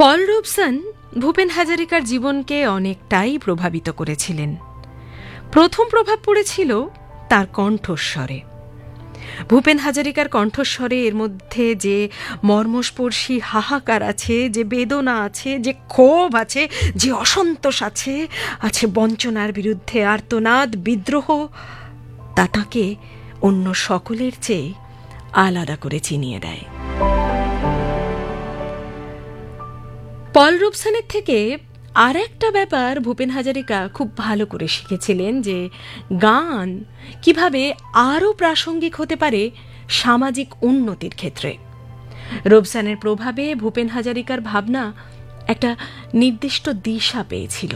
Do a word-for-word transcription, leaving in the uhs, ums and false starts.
পল Robson Bhupen হাজারিকার জীবনকে অনেকটাই প্রভাবিত করেছিলেন। প্রথম প্রভাব পড়েছিল তার কণ্ঠস্বরে। ভূপেন হাজারিকার কণ্ঠস্বরে এর মধ্যে যে মর্মস্পর্শী হাহাকার আছে, যে বেদনা আছে, যে ক্ষোভ আছে, যে অসন্তোষ আছে, আছে বঞ্চনার বিরুদ্ধে আর্তনাদ, বিদ্রোহ, তা তাঁকে অন্য সকলের চেয়ে আলাদা করে চিনিয়ে দেয়। পল রবসনের থেকে আর একটা ব্যাপার ভূপেন হাজারিকা খুব ভালো করে শিখেছিলেন, যে গান কিভাবে আরও প্রাসঙ্গিক হতে পারে সামাজিক উন্নতির ক্ষেত্রে। রবসনের প্রভাবে ভূপেন হাজারিকার ভাবনা একটা নির্দিষ্ট দিশা পেয়েছিল।